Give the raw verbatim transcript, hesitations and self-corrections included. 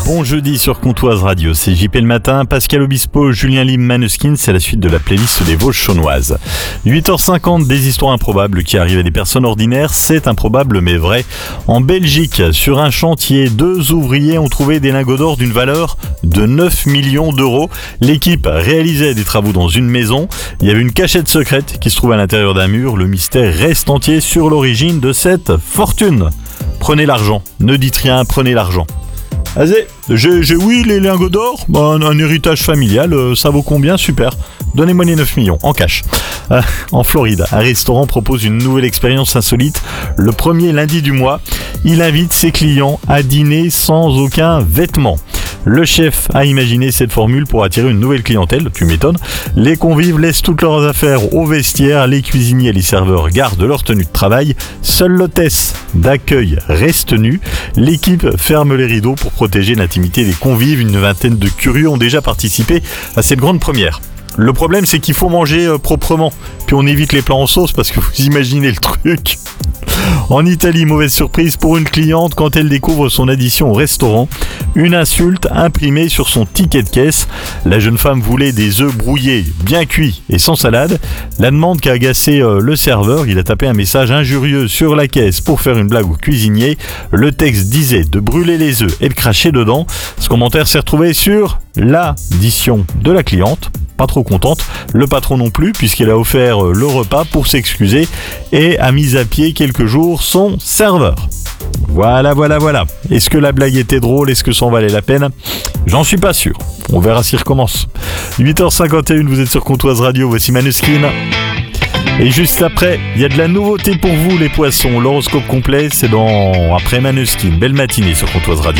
Bon jeudi sur Comtoise Radio, c'est J P le matin, Pascal Obispo, Julien Lim, Maneskin, c'est la suite de la playlist des Vosges chaunoises. huit heures cinquante, des histoires improbables qui arrivent à des personnes ordinaires, c'est improbable mais vrai. En Belgique, sur un chantier, deux ouvriers ont trouvé des lingots d'or d'une valeur de neuf millions d'euros. L'équipe réalisait des travaux dans une maison, il y avait une cachette secrète qui se trouve à l'intérieur d'un mur, le mystère reste entier sur l'origine de cette fortune. Prenez l'argent, ne dites rien, prenez l'argent. Azé, j'ai, j'ai oui les lingots d'or, bah, un, un héritage familial, euh, ça vaut combien? Super, donnez-moi les neuf millions, en cash. Euh, en Floride, un restaurant propose une nouvelle expérience insolite. Le premier lundi du mois, il invite ses clients à dîner sans aucun vêtement. Le chef a imaginé cette formule pour attirer une nouvelle clientèle, tu m'étonnes. Les convives laissent toutes leurs affaires au vestiaire, les cuisiniers et les serveurs gardent leur tenue de travail. Seule l'hôtesse d'accueil reste nue. L'équipe ferme les rideaux pour protéger l'intimité des convives. Une vingtaine de curieux ont déjà participé à cette grande première. Le problème, c'est qu'il faut manger euh, proprement. Puis on évite les plats en sauce parce que vous imaginez le truc. En Italie, mauvaise surprise pour une cliente quand elle découvre son addition au restaurant. Une insulte imprimée sur son ticket de caisse. La jeune femme voulait des œufs brouillés, bien cuits et sans salade. La demande qu'a agacé euh, le serveur, il a tapé un message injurieux sur la caisse pour faire une blague au cuisinier. Le texte disait de brûler les œufs et de cracher dedans. Ce commentaire s'est retrouvé sur l'addition de la cliente. Pas trop contente, le patron non plus puisqu'il a offert le repas pour s'excuser et a mis à pied quelques jours son serveur. Voilà, voilà, voilà. Est-ce que la blague était drôle? Est-ce que ça en valait la peine? J'en suis pas sûr. On verra s'il recommence. huit heures cinquante et une, vous êtes sur Comtoise Radio, voici Maneskin. Et juste après, il y a de la nouveauté pour vous les poissons. L'horoscope complet, c'est dans après Maneskin. Belle matinée sur Comtoise Radio.